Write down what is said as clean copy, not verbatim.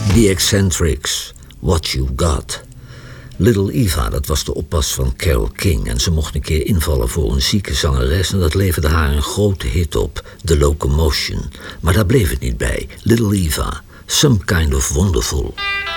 The Eccentrics, What You Got. Little Eva, dat was de oppas van Carole King. En ze mocht een keer invallen voor een zieke zangeres en dat leverde haar een grote hit op, The Locomotion. Maar daar bleef het niet bij. Little Eva, Some Kind of Wonderful.